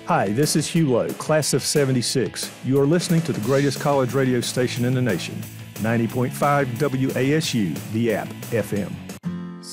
Hi, this is Hugh Lowe, class of 76. You are listening to the greatest college radio station in the nation, 90.5 WASU, the app, FM.